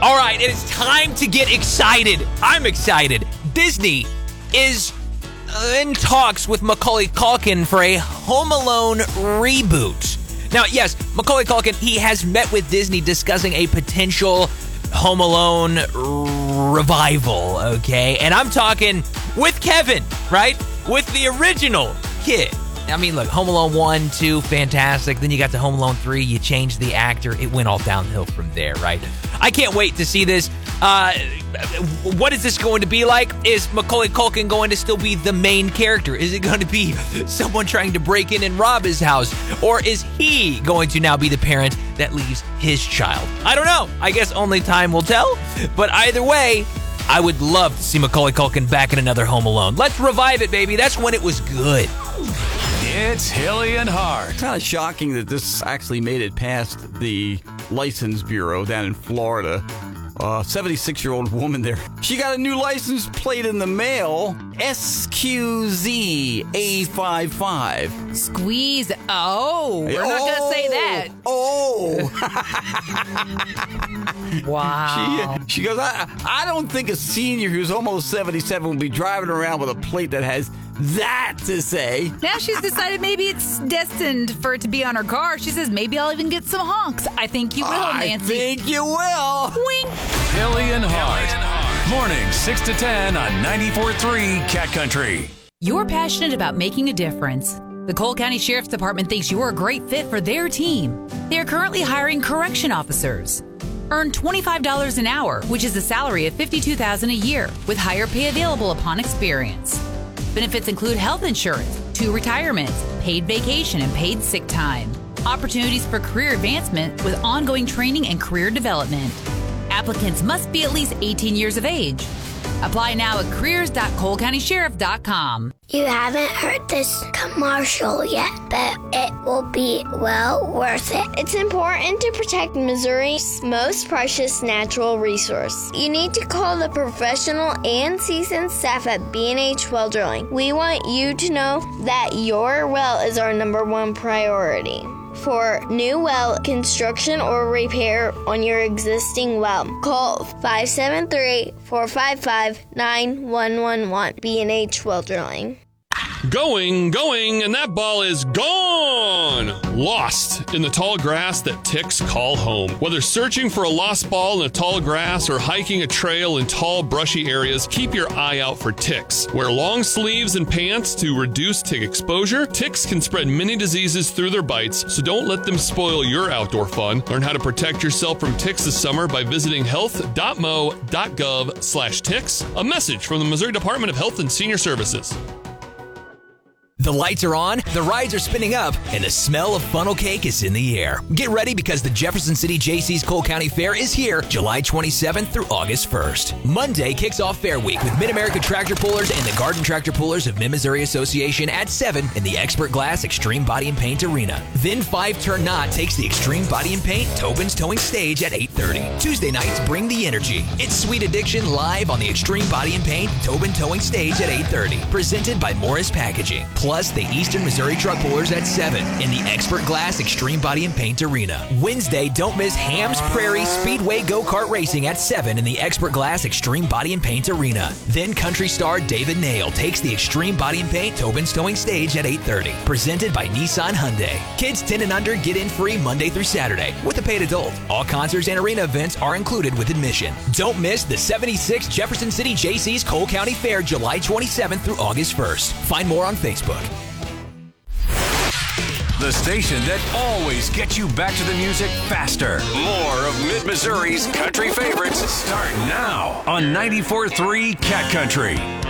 All right, it is time to get excited. I'm excited. Disney is in talks with Macaulay Culkin for a Home Alone reboot. Now, yes, Macaulay Culkin, he has met with Disney discussing a potential Home Alone revival, okay? And I'm talking with Kevin, right? With the original kid. I mean, look, Home Alone 1, 2, fantastic. Then you got to Home Alone 3, you changed the actor. It went all downhill from there, right? I can't wait to see this. What is this going to be like? Is Macaulay Culkin going to still be the main character? Is it going to be someone trying to break in and rob his house? Or is he going to now be the parent that leaves his child? I don't know. I guess only time will tell. But either way, I would love to see Macaulay Culkin back in another Home Alone. Let's revive it, baby. That's when it was good. It's Hilly and Hart. It's kind of shocking that this actually made it past the License Bureau down in Florida. A 76-year-old woman there. She got a new license plate in the mail. SQZ-A55. Squeeze. Oh, we're not going to say that. Oh. Wow. She goes, I don't think a senior who's almost 77 will be driving around with a plate that has that to say. Now she's decided maybe it's destined for it to be on her car. She says, maybe I'll even get some honks. I think you will, Nancy. I think you will. Wink. Hilly and Hart. Mornings 6 to 10 on 94.3 Cat Country. You're passionate about making a difference. The Cole County Sheriff's Department thinks you're a great fit for their team. They are currently hiring correction officers. Earn $25 an hour, which is a salary of $52,000 a year, with higher pay available upon experience. Benefits include health insurance, 2 retirements, paid vacation, and paid sick time. Opportunities for career advancement with ongoing training and career development. Applicants must be at least 18 years of age. Apply now at careers.colecountysheriff.com. You haven't heard this commercial yet, but it will be well worth it. It's important to protect Missouri's most precious natural resource. You need to call the professional and seasoned staff at B&H Well Drilling. We want you to know that your well is our #1 priority. For new well construction or repair on your existing well, call 573-455-9111. B&H Well Drilling. Going, and that ball is gone! Lost in the tall grass that ticks call home. Whether searching for a lost ball in the tall grass or hiking a trail in tall, brushy areas, keep your eye out for ticks. Wear long sleeves and pants to reduce tick exposure. Ticks can spread many diseases through their bites, so don't let them spoil your outdoor fun. Learn how to protect yourself from ticks this summer by visiting health.mo.gov/ticks. A message from the Missouri Department of Health and Senior Services. The lights are on, the rides are spinning up, and the smell of funnel cake is in the air. Get ready because the Jefferson City Jaycees Cole County Fair is here July 27th through August 1st. Monday kicks off Fair Week with Mid-America Tractor Pullers and the Garden Tractor Pullers of Mid-Missouri Association at 7 in the Expert Glass Extreme Body and Paint Arena. Then 5 Turn Knot takes the Extreme Body and Paint Tobin's Towing Stage at 8:30. Tuesday nights bring the energy. It's Sweet Addiction live on the Extreme Body and Paint Tobin Towing Stage at 8:30. Presented by Morris Packaging. Plus the Eastern Missouri Truck Pullers at 7 in the Expert Glass Extreme Body and Paint Arena. Wednesday, don't miss Hams Prairie Speedway Go-Kart Racing at 7 in the Expert Glass Extreme Body and Paint Arena. Then country star David Nail takes the Extreme Body and Paint Tobin's Towing Stage at 8:30. Presented by Nissan Hyundai. Kids 10 and under get in free Monday through Saturday with a paid adult. All concerts and arena events are included with admission. Don't miss the 76th Jefferson City Jaycees Cole County Fair July 27th through August 1st. Find more on Facebook. The station that always gets you back to the music faster. More of Mid-Missouri's country favorites start now on 94.3 Cat Country.